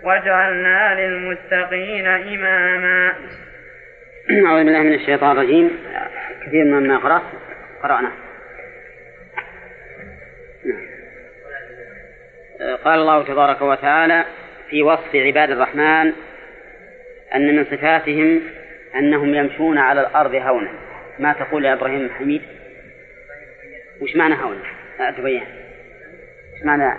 وجعلنا للمتقين إماما. أعوذ بالله من الشيطان الرجيم. كثير مما قرأنا. قال الله تبارك وتعالى في وصف عباد الرحمن أن من صفاتهم أنهم يمشون على الأرض هونا. ما تقول يا إبراهيم حميد؟ وش معنى هونا؟ تبين وش معنى؟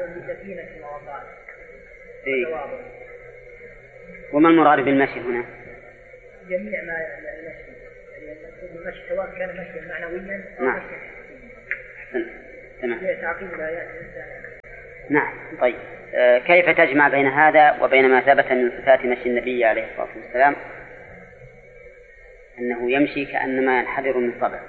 إيه؟ وما المراد بالمشي هنا؟ جميع ما المشي سواء كان مشيا معنويا أو نعم. نعم. طيب كيف تجمع بين هذا وبين ما ثبت من صفات مشي النبي عليه الصلاة والسلام أنه يمشي كأنما ينحدر من صبب،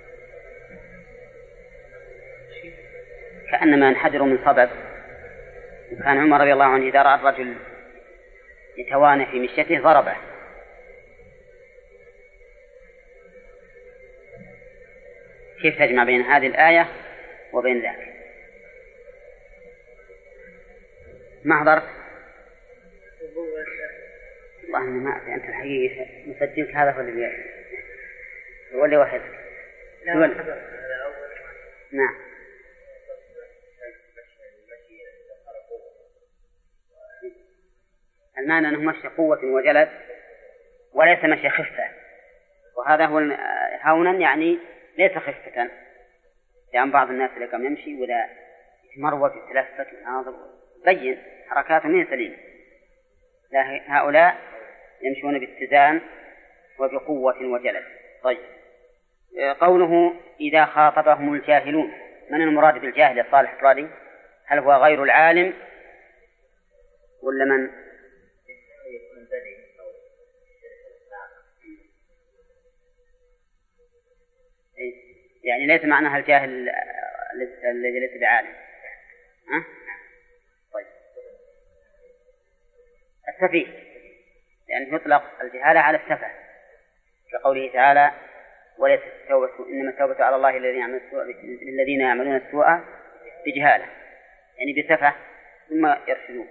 كأنما ينحدر من صبب. وكان عمر رضي الله عنه إذا رأى الرجل يتوانى في مشيته ضربه. كيف تجمع بين هذه الآية وبين ذلك؟ ما حضرت؟ والله ما أعرف. أنت الحقيقة مسجلك هذا هو اللي واحد. نعم. المعنى أنه مشي قوة وجلد وليس مشي خفة، وهذا هو هونا يعني ليس خفة. لأن بعض الناس اللي قام يمشي ولا يتمرود يتلفت ويناظر بين حركاته من سليمة. هؤلاء يمشون باتزان وبقوة وجلد. طيب قوله إذا خاطبهم الجاهلون، من المراد بالجاهل يا صالح الرادي؟ هل هو غير العالم ولا من؟ يعني ليس معناها الجاهل الذي ليس بعالم. طيب السفيه يعني يطلق الجهالة على السفه، كقوله تعالى وليس التوبة إنما التوبة على الله الذين يعملون السوء بجهالة، يعني بسفه ثم يرشدون.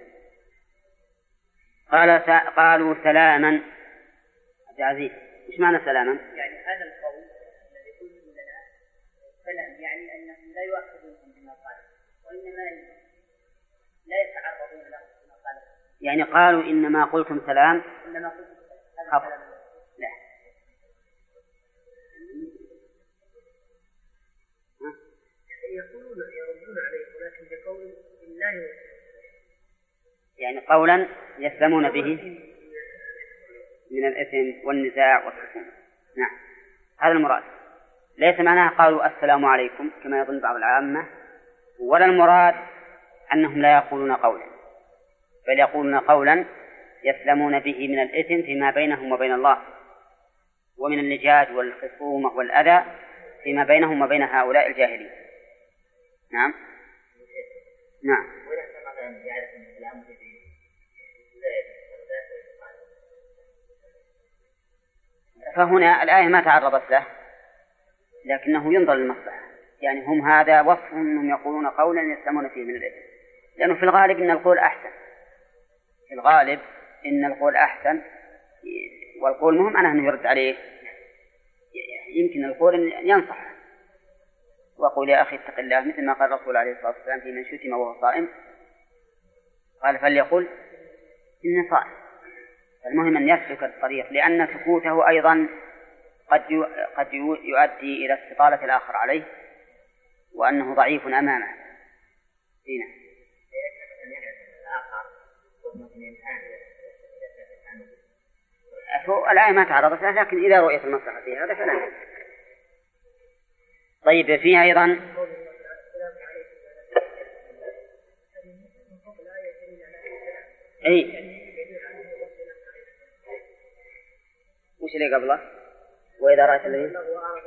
قالوا سلاما. عبد العزيز إيش معنى سلاما؟ يعني هذا القول الذي قلتم لنا سلام، يعني أنهم لا يؤاخذونكم بما قالوا وإنما لا يتعرضون له بما قالوا. يعني قالوا إنما قلتم سلام. إنما قلتم سلام. لا. يقولون يردون عليه ولكن بقول الله، يعني قولا يسلمون به من الإثم والنزاع والخصومة. نعم هذا المراد. ليس معناها قالوا السلام عليكم كما يظن بعض العامة، ولا المراد أنهم لا يقولون قولا، بل يقولون قولا يسلمون به من الإثم فيما بينهم وبين الله، ومن اللجاج والخصومة والأذى فيما بينهم وبين هؤلاء الجاهلين. نعم. نعم. فهنا الآية ما تعرضت له، لكنه ينظر للمصلحة. يعني هم هذا وصفهم أنهم يقولون قولا يسلمون فيه من الإثم، لأنه في الغالب إن القول أحسن. في الغالب إن القول أحسن، والقول مهم أنه يرد عليه. يمكن القول أن ينصح وقول يا أخي اتق الله، مثل ما قال الرسول عليه الصلاة والسلام في من شتم وهو صائم قال فليقل إني صائم. المهم أن يسلك الطريق، لأن سكوته أيضا قد يؤدي إلى استطالة الآخر عليه وأنه ضعيف أمامه. هنا الآية ما تعرضت له، لكن إذا رؤيت المصلحة في هذا فلا نعم. طيب فيها أيضا وش اللي قبله؟ وإذا رأيت الذين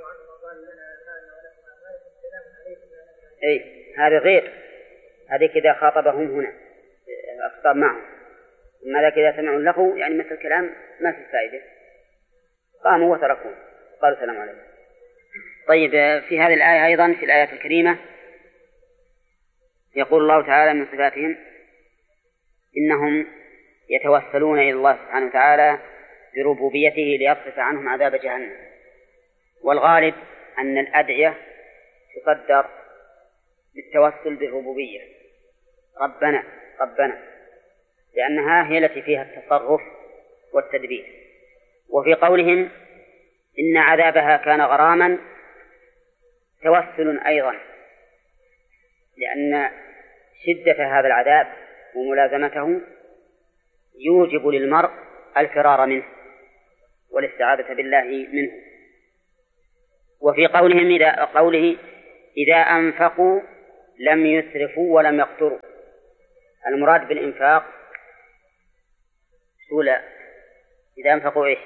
هذه غير، هذه كذا خاطبهم هنا أخطب معهم. أما ذاك إذا سمعوا له يعني مثل الكلام ما في فائدة، قاموا وتركوه قالوا السلام عليكم. طيب في هذه الآية أيضا في الآيات الكريمة يقول الله تعالى من صفاتهم إنهم يتوسلون إلى الله سبحانه وتعالى بربوبيته ليصرف عنهم عذاب جهنم. والغالب أن الأدعية تصدر بالتوسل بالربوبية، ربنا ربنا، لأنها هي التي فيها التصرف والتدبير. وفي قولهم إن عذابها كان غراما توسل أيضا، لأن شدة هذا العذاب وملازمته يوجب للمرء الفرار منه والاستعاذة بالله منه. وفي قوله إذا أنفقوا لم يسرفوا ولم يقتروا، المراد بالإنفاق سولا إذا أنفقوا إيش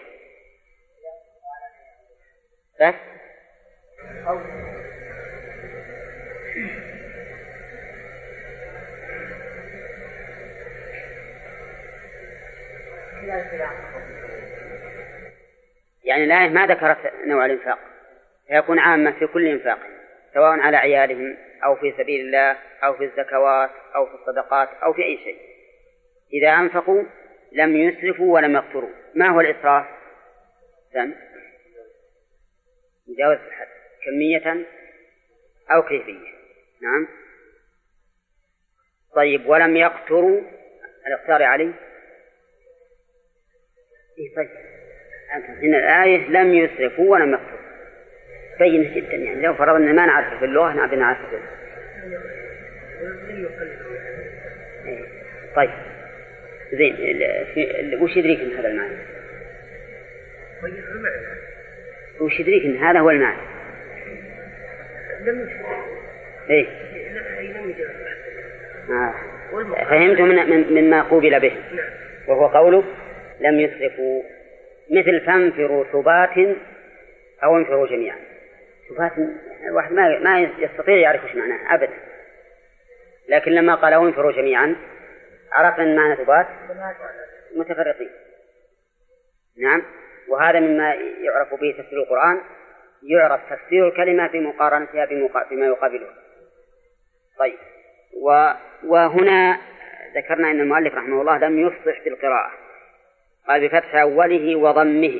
بس يعني الآية ما ذكرت نوع الإنفاق، فيكون عامة في كل إنفاق سواء على عيالهم أو في سبيل الله أو في الزكوات أو في الصدقات أو في أي شيء. إذا أنفقوا لم يسرفوا ولم يقتروا. ما هو الإسراف؟ مجاوز الحد كمية أو كيفية. نعم. طيب ولم يقتروا الاقتار عليه طيب هنا الآية لم يسرفوا ولم يقتروا بين جدا، يعني لو فرضنا ما نعرف في اللغة نعرف في اللغة. طيب زين وش يدريك ان هذا المعنى؟ وش يدريك ان هذا هو المعنى؟ ايه فهمت مما قوبل به، وهو قوله لم يسرفوا، مثل فانفروا ثبات أو انفروا جميعا. ثبات الواحد ما يستطيع يعرف ايش معناه أبدا، لكن لما قال انفروا جميعا عرفنا أن معنى ثبات متفرقين. نعم. وهذا مما يعرف به تفسير القرآن، يعرف تفسير الكلمة في مقارنتها بما يقابلها. طيب وهنا ذكرنا أن المؤلف رحمه الله لم يفصح بالقراءة، قال بفتح أوله وضمه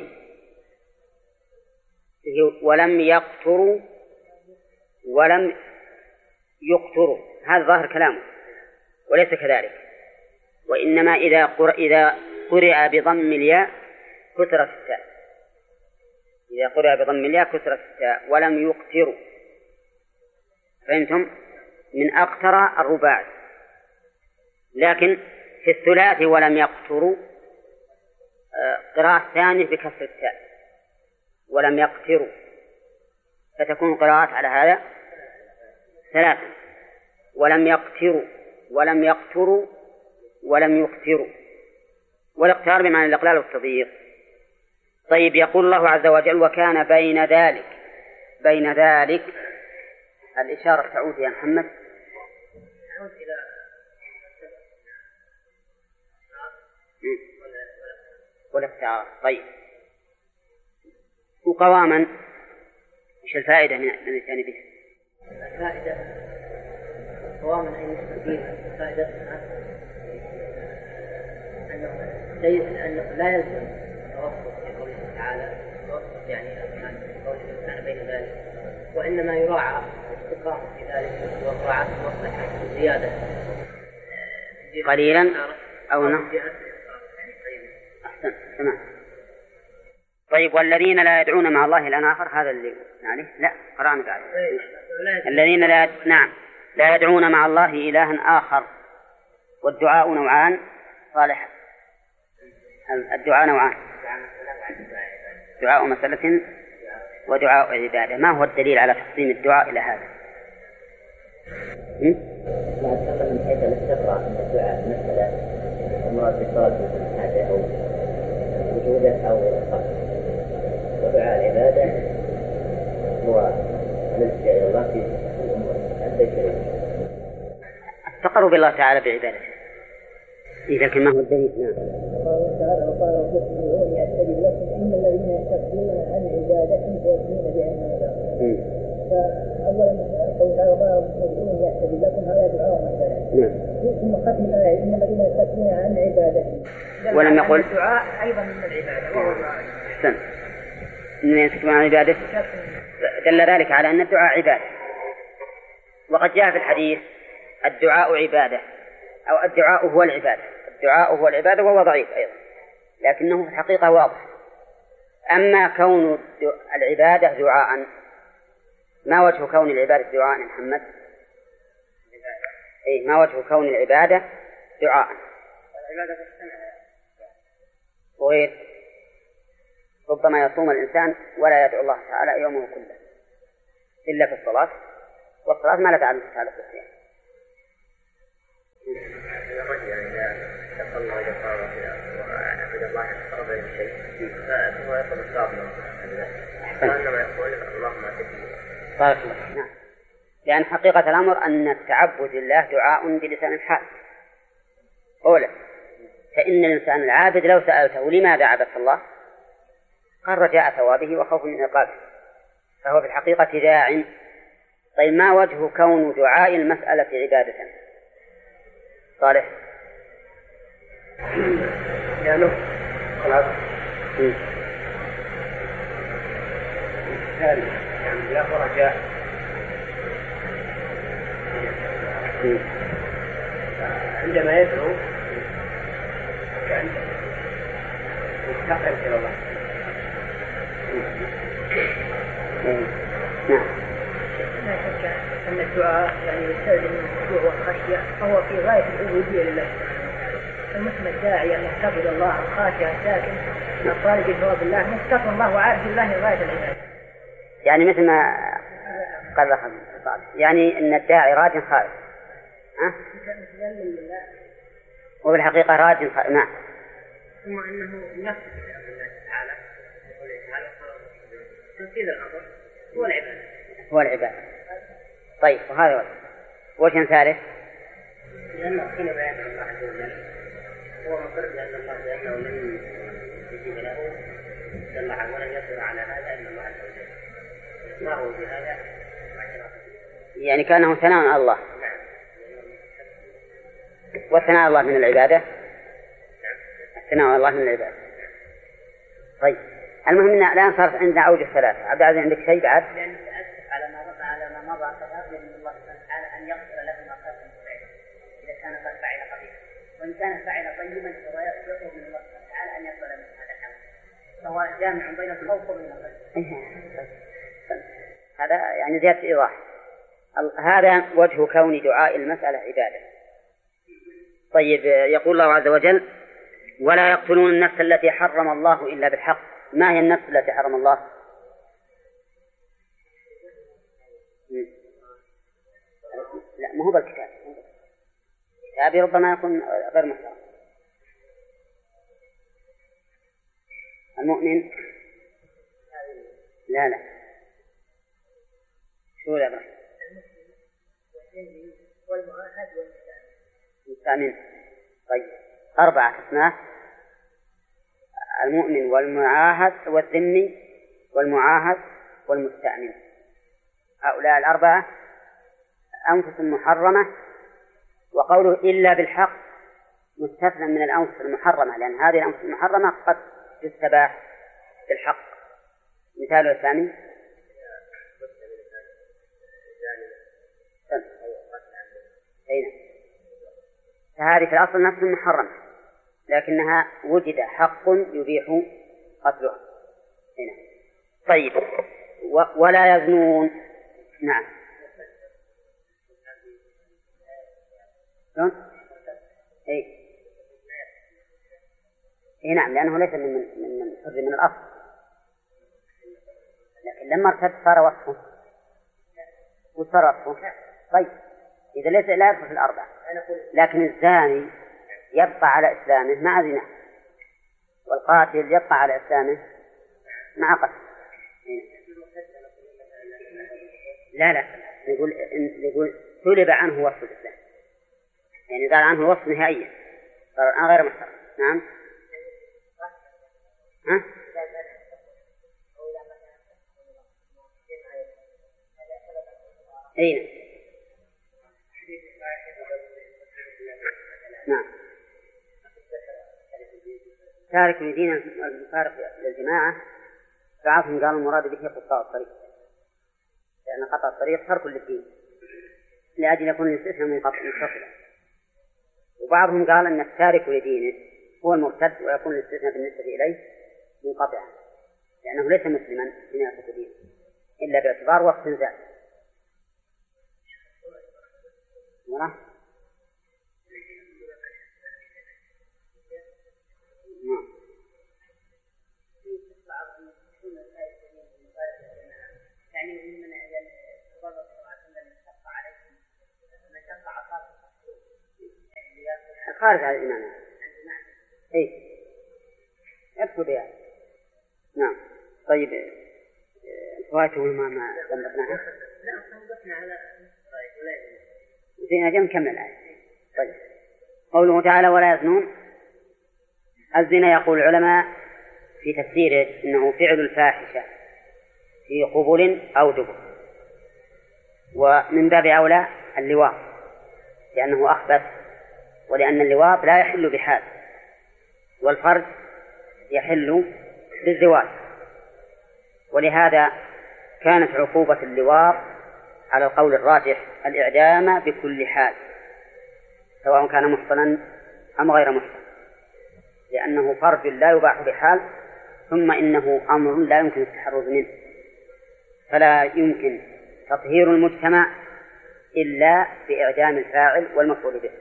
ولم يقتروا ولم يقتروا، هذا ظاهر كلامه وليس كذلك، وإنما إذا قرئ بضم الياء كسرت التاء، إذا قرئ بضم الياء كسرت التاء ولم يقتروا. فهمتم؟ من أقتر الرباعي. لكن في الثلاثي ولم يقتروا قراءة ثانية بكسر التاء ولم يقتروا، فتكون قراءات على هذا ثلاثة: ولم يقتروا ولم يقتروا ولم يقتروا، والاقترار بمعنى الإقلال والتضييق. طيب يقول الله عز وجل وكان بين ذلك الإشارة تعود يا محمد إلى والاختيار. طيب وقواما وش الفائدة من الاتيان به؟ الفائدة قواما أي مستقيم، فائدتها أنه لا يلزم توقف في قوله تعالى، توقف يعني قوله تعالى بين ذلك، وإنما يراعى الاستقامة في ذلك ومراعاة المصلحة زيادة قليلا أو نقص. أحسن تمام. طيب والذين لا يدعون مع الله إلها آخر، هذا اللي يعني لا قرأنا بعد الذين لا يدعون مع الله إلها آخر. والدعاء نوعان صالح، الدعاء نوعان: دعاء مسألة ودعاء عبادة. ما هو الدليل على تقسيم الدعاء إلى هذا؟ لا تقل من حيث الاستقراء من الدعاء مسألة ومراد بالصلاة حاجة أو وجودة أو قصد، ودعاء العبادة هو الالتجاء إلى الله في الأمور البشرية، التقرب بالله تعالى بعبادته. لكن ما هو الدليل؟ قال تعالى وقال ربكم ادعوني أستجب لكم إن الذين يستكبرون عن عبادتي سيدخلون جهنم. فأولا قول تعالى وقال ربكم ادعوني أستجب لكم، هذا دعاء مثلا. ثم ختم الآية إن الذين يستكبرون عن عبادتي ولم يقل الدعاء أيضا من العبادة وهو دعاء. أحسن. إن يسكتون عن العبادة دل ذلك على أن الدعاء عبادة. وقد جاء في الحديث الدعاء عبادة، أو الدعاء هو العبادة. الدعاء هو العبادة وهو ضعيف أيضا، لكنه في الحقيقة واضح. أما كون العبادة دعاء، ما وجه كون العبادة دعاء يا محمد؟ إيه، ما وجه كون العبادة دعاء؟ العبادة تجتمع وغير ربما يصوم الإنسان ولا يدعو الله تعالى يومه كله إلا في الصلاة، والصلاة ما لا تعلم هذا الصيام. الرجل إذا تقل وإذا صار وعبد الله يتقرب إلى الشيء فهو يطلب الثواب من الله، وإنما يقول اللهم أتقي. بارك الله. نعم، لأن حقيقة الأمر أن التعبد لله دعاء بلسان الحال. أولا، فإن الإنسان العابد لو سألته لماذا عبدت الله قال رجاء ثوابه وخوف من عقابه، فهو في الحقيقة داع. طيب، ما وجه كون دعاء المسألة عبادة؟ صالح. يعني خلاص يعني لا رجاء عندما يدعو كأن يستقرب إلى الله. نعم. لا شك أن الدعاء يعني يستلزم الخشوع والخشية، فهو في غاية العبودية لله سبحانه وتعالى. المسلم الداعي أن يعتقد الله الخاشع الساكن الطالب بثواب الله مستقر الله وعارف الله غاية العبادة. يعني مثل ما قال يعني أن الداعي راج خائف، وفي الحقيقة راج خائف. نعم. ثم أنه نفس الله تعالى تنفيذ الأمر هو العبادة. هو العبادة. طيب، وهذا وجه ثالث، لأنه حين بيان الله عز وجل هو مقر بأن الله لأنه لم يجيب له جل وعلا ولم يصبر على هذا إلا الله عز وجل. إصراره بهذا يعني كانه ثناء على الله. والثناء على الله من العبادة. الثناء على الله من العبادة. طيب، المهم أن الآن صارت عندنا أوجه ثلاثة. عبد العزيز عندك شيء بعد؟ لأن تأسف على ما مضى فقط من الله سبحانه وتعالى أن يغفر له ما قد فعله إذا كان قد فعل قبيحا، وإن كان فعل طيبا فهو يطلب من الله سبحانه وتعالى أن يغفر له هذا الأمر، فهو جامع بين الخوف وبين الخشية. هذا يعني زيادة إيضاح. هذا وجه كون دعاء المسألة عبادة. طيب، يقول الله عز وجل: ولا يقتلون النفس التي حرم الله إلا بالحق. ما هي النفس التي حرم الله؟ لا، ما هو بالكتاب. الكتاب ربما يكون غير محرم. المؤمن لا شو لا والمعاهد والمستأمن. طيب، 4 أسماء: المؤمن والمعاهد والذمي والمعاهد والمستأمن. هؤلاء 4 أنفس محرمة، وقوله إلا بالحق مستثنى من الأنفس المحرمة، لأن هذه الأنفس المحرمة قد تستباح بالحق. مثال الثاني: فهذه في الأصل نفس محرمة، لكنها وجد حق يبيح قتلها هنا. طيب، ولا يزنون. نعم. إيه نعم، لأنه ليس من الأصل، لكن لما ارتد صار وصفه وصار وصفه. طيب، إذا ليس لا يدخل في ال4، لكن الزاني يبقى على إسلامه مع زنا، والقاتل يبقى على إسلامه مع قتل. لا نقول سلب عنه وصف الإسلام، يعني زال عنه الوصف نهائيا، صار الآن غير محترم. نعم. أين؟ نعم. التارك لدين المفارق للجماعة بعضهم قالوا المراد به قطاع الطريق، لأن قطع الطريق ترك للدين لأجل يكون الاستثناء منفصلا. وبعضهم قال أن التارك لدينه هو المرتد ويكون الاستثناء بالنسبة إليه منقطعا، لأنه ليس مسلما حين يترك دينه إلا باعتبار وقت زاد. خارج على الإمام. إيه أدخل يعني. نعم. طيب فوائته ما ضبطناها. لا ضبطنا على زين أجل نكمل الآية. طيب قوله تعالى ولا يزنون. الزنا يقول العلماء في تفسيره إنه فعل الفاحشة في قبل أو دبر، ومن باب أولى اللواط لأنه أخبث، ولأن اللواط لا يحل بحال والفرج يحل بالزواج، ولهذا كانت عقوبة اللواط على القول الراجح الإعدام بكل حال سواء كان محصنا أم غير محصن، لأنه فرج لا يباح بحال، ثم إنه أمر لا يمكن التحرز منه، فلا يمكن تطهير المجتمع إلا بإعدام الفاعل والمفعول به.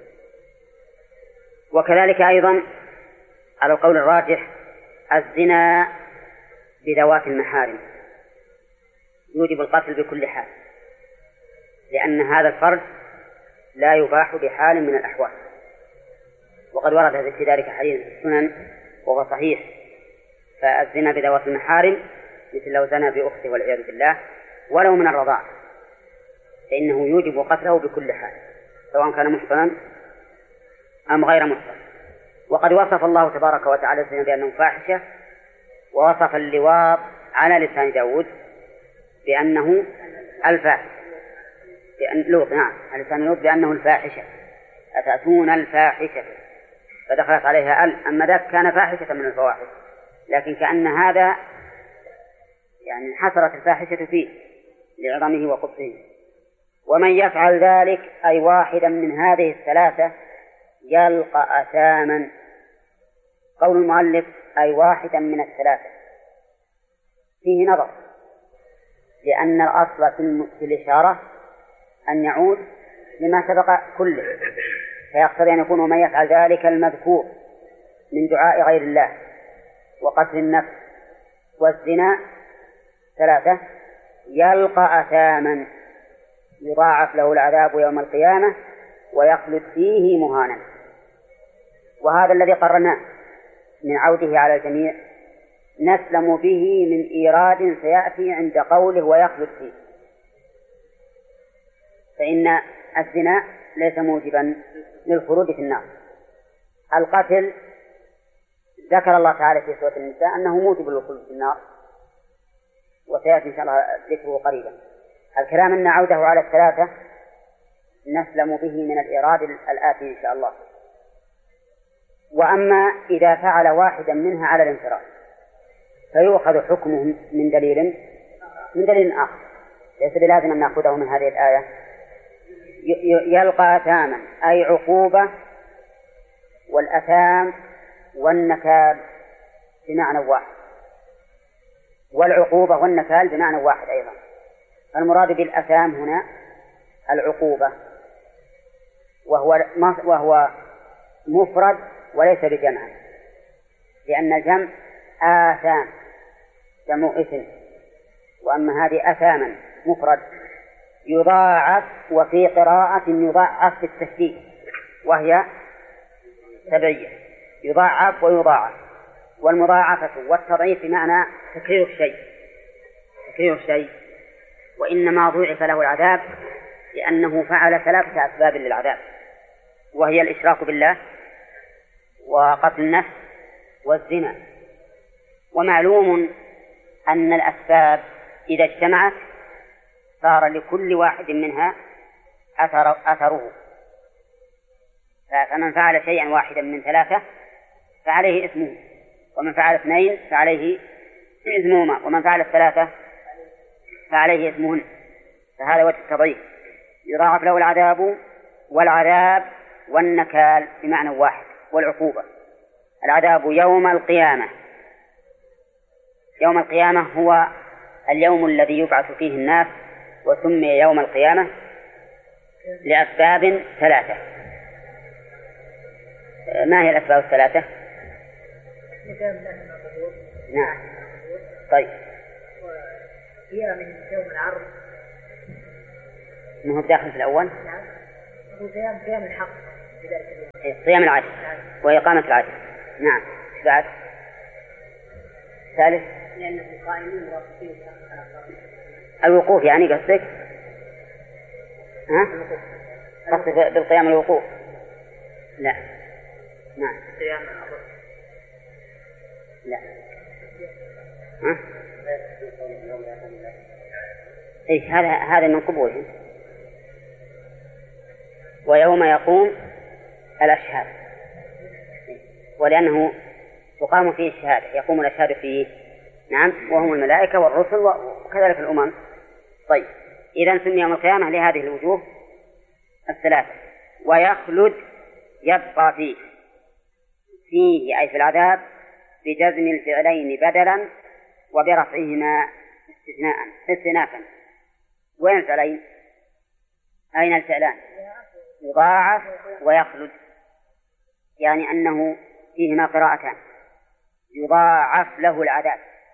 وكذلك أيضا على القول الراجح الزنا بذوات المحارم يوجب القتل بكل حال، لأن هذا الفرج لا يباح بحال من الأحوال. وقد ورد في ذلك حديث السنن وهو صحيح، فالزنا بذوات المحارم مثل لو زنى بأخته والعياذ بالله ولو من الرضاعة فإنه يوجب قتله بكل حال سواء كان محصنا أم غير محصن. وقد وصف الله تبارك وتعالى الزنا بأنه فاحشة، ووصف اللواط على لسان داود بأنه الفاحشة، لوط نعم على لسان لوط بأنه الفاحشة، أتأتون الفاحشة، فدخلت عليها أما ذاك كان فاحشة من الفواحش، لكن كأن هذا يعني حصرت الفاحشة فيه لعظمه وقبحه. ومن يفعل ذلك أي واحدا من هذه الثلاثة يلقى أثاما. قول المؤلف أي واحدا من الثلاثة فيه نظر، لأن الأصل في الإشارة أن يعود لما سبق كله، فيقتضي أن يكون من يفعل ذلك المذكور من دعاء غير الله وقتل النفس والزنا ثلاثة يلقى أثاما يضاعف له العذاب يوم القيامة ويخلد فيه مهانا. وهذا الذي قررناه من عوده على الجميع نسلم به من إيراد سيأتي عند قوله ويخلد فيه، فإن الزنا ليس موجبا للخلود في النار. القتل ذكر الله تعالى في سورة النساء أنه موجب للخلود في النار، وسيأتي إن شاء الله ذكره قريبا. الكلام أن عوده على الثلاثة نسلم به من الإيراد الآتي إن شاء الله. وأما إذا فعل واحدا منها على الانفراد فيؤخذ حكمه من دليل آخر، ليس بلازم أن نأخذه من هذه الآية. يلقى أثاما أي عقوبة، والأثام والنكال بمعنى واحد، والعقوبة والنكال بمعنى واحد أيضا. المراد بالأثام هنا العقوبة، وهو مفرد وليس بجمع، لأن الجمع آثام جمع اسم، وأما هذه أثاما مفرد يضاعف، وفي قراءة يضاعف بالتشديد وهي سبعية، يضاعف ويضاعف، والمضاعفة والتضعيف بمعنى تكرير الشيء، وإنما ضُعف له العذاب لأنه فعل ثلاثة أسباب للعذاب، وهي الإشراك بالله وقتل النفس والزنا. ومعلوم أن الأسباب إذا اجتمعت صار لكل واحد منها أثره، فمن فعل شيئا واحدا من ثلاثة فعليه اسمه، ومن فعل اثنين فعليه إثمهما، ومن فعل الثلاثة فعليه إثمهن. فهذا وجه التضعيف. يضاعف له العذاب والعذاب والنكال بمعنى واحد، والعقوبة. العذاب يوم القيامة، يوم القيامة هو اليوم الذي يبعث فيه الناس، وسمي يوم القيامة لأسباب ثلاثة. ما هي الأسباب الثلاثة؟ نعم. طيب. قيام يوم العرض. ما هو بداخل في الأول؟ نعم. هو قيام الحق. قيام العدل وإقامة العدل. نعم. بعد. ثالث. لأن القائمين واقفين الوقوف يعني قصدك؟ ها؟ قصدك بالقيام الوقوف؟ لا. نعم. قيام لا. ها؟ إيه هذا من قبوله. ويوم يقوم الأشهاد، ولأنه تقام فيه الشهادة، يقوم الأشهاد فيه. نعم. وهم الملائكة والرسل وكذلك الأمم. طيب. إذن سمي يوم القيامة لهذه الوجوه الثلاثة. ويخلد يبقى فيه أي في العذاب بجزم الفعلين بدلا وبرفعهما استئنافا. وين الفعلين؟ أين الفعلان؟ يضاعف ويخلد، يعني أنه فيهما قراءتان. يضاعف له العذاب